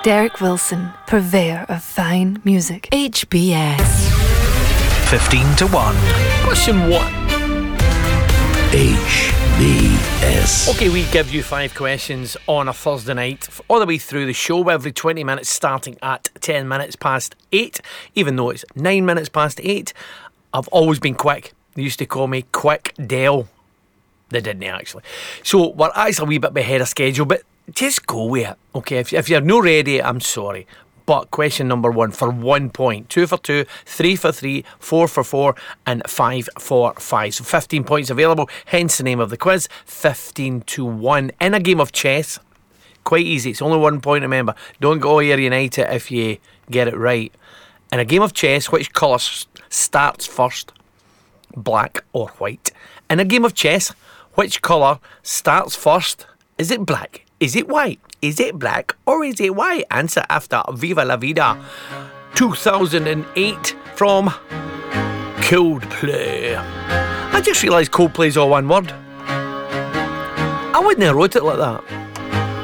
Derek Wilson, purveyor of fine music. HBS. 15 to 1. Question 1. HBS. Okay, we give you 5 questions on a Thursday night all the way through the show, every 20 minutes, starting at 10 minutes past 8. Even though it's 9 minutes past 8, I've always been quick. They used to call me Quick Dale. They didn't actually. So we're actually a wee bit ahead of schedule, but just go with it. Okay, if you're not ready, I'm sorry. But question number 1 for 1 point. 2 for 2, 3 for 3, 4 for 4, and 5 for 5. So 15 points available, hence the name of the quiz, 15 to 1. In a game of chess, quite easy. It's only 1 point, remember. Don't go here United if you get it right. In a game of chess, which colour starts first? Black or white? In a game of chess, which colour starts first? Is it black? Is it white? Is it black or is it white? Answer after Viva La Vida 2008 from Coldplay. I just realised Coldplay's all one word. I wouldn't have wrote it like that.